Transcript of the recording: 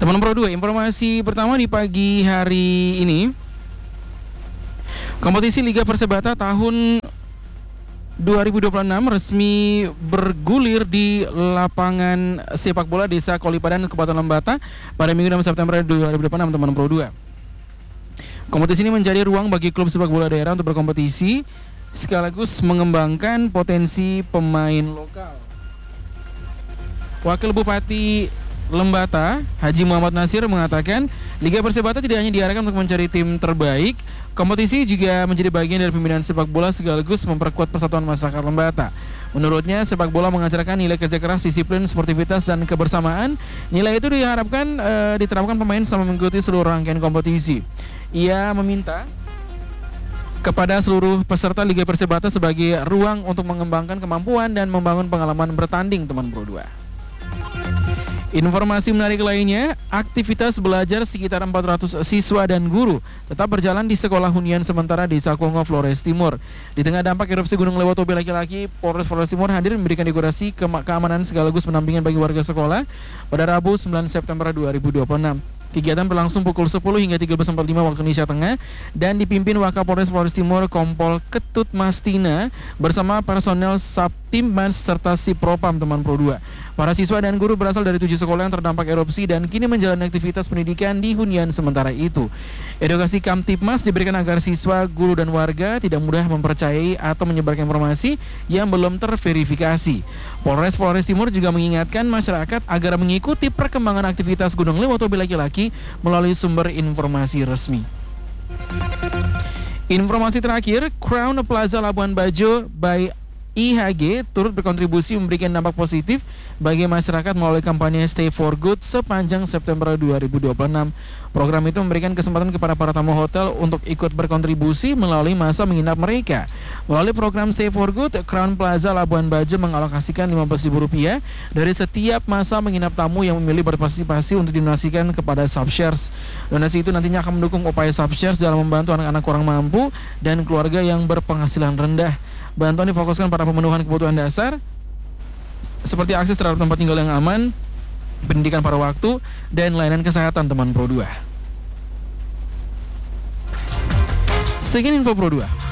Teman Pro 2, informasi pertama di pagi hari ini. Kompetisi Liga Persebata tahun 2026 resmi bergulir di lapangan sepak bola Desa Kolipadan, Kabupaten Lembata pada Minggu 6 September 2026, teman Pro 2. Kompetisi ini menjadi ruang bagi klub sepak bola daerah untuk berkompetisi sekaligus mengembangkan potensi pemain lokal. Wakil Bupati Lembata, Haji Muhammad Nasir mengatakan, Liga Persebata tidak hanya diarahkan untuk mencari tim terbaik, kompetisi juga menjadi bagian dari pembinaan sepak bola sekaligus memperkuat persatuan masyarakat Lembata. Menurutnya, sepak bola mengajarkan nilai kerja keras, disiplin, sportivitas, dan kebersamaan. Nilai itu diharapkan diterapkan pemain selama mengikuti seluruh rangkaian kompetisi. Ia meminta kepada seluruh peserta Liga Persebata sebagai ruang untuk mengembangkan kemampuan dan membangun pengalaman bertanding, teman Pro 2. Informasi menarik lainnya, aktivitas belajar sekitar 400 siswa dan guru tetap berjalan di Sekolah Hunian Sementara Desa Kongo, Flores Timur. Di tengah dampak erupsi Gunung Lewatobe laki-laki, Polres Flores Timur hadir memberikan dekorasi keamanan sekaligus pendampingan bagi warga sekolah pada Rabu 9 September 2026. Kegiatan berlangsung pukul 10 hingga 13.45 waktu Indonesia Tengah dan dipimpin Wakapolres Flores Timur Kompol Ketut Mastina bersama personel Saptimmas serta Sipropam, teman Pro 2. Para siswa dan guru berasal dari 7 sekolah yang terdampak erupsi dan kini menjalani aktivitas pendidikan di hunian sementara itu. Edukasi Kamtipmas diberikan agar siswa, guru, dan warga tidak mudah mempercayai atau menyebarkan informasi yang belum terverifikasi. Polres Flores Timur juga mengingatkan masyarakat agar mengikuti perkembangan aktivitas Gunung Lewatobe laki-laki melalui sumber informasi resmi. Informasi terakhir, Crown Plaza Labuan Bajo by IHG turut berkontribusi memberikan dampak positif bagi masyarakat melalui kampanye Stay for Good sepanjang September 2026. Program itu memberikan kesempatan kepada para tamu hotel untuk ikut berkontribusi melalui masa menginap mereka. Melalui program Stay for Good, Crown Plaza Labuan Bajo mengalokasikan Rp15.000 dari setiap masa menginap tamu yang memilih berpartisipasi untuk didonasikan kepada Subshares. Donasi itu nantinya akan mendukung upaya Subshares dalam membantu anak-anak kurang mampu dan keluarga yang berpenghasilan rendah. Bantuan difokuskan pada pemenuhan kebutuhan dasar seperti akses terhadap tempat tinggal yang aman, pendidikan pada waktu, dan layanan kesehatan, teman Pro 2. Sekian info Pro 2.